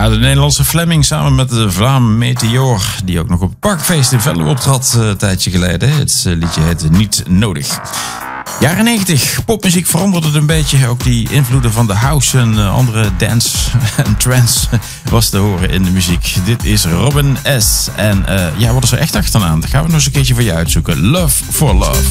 Ja, de Nederlandse Fleming samen met de Vlaam Meteor, die ook nog op het Parkfeest in Venlo optrad een tijdje geleden. Het liedje heet Niet Nodig. Jaren 90, popmuziek veranderde een beetje. Ook die invloeden van de house en andere dance en trance was te horen in de muziek. Dit is Robin S. En wat is er echt achteraan? Dat gaan we nog eens een keertje voor je uitzoeken. Love for Love.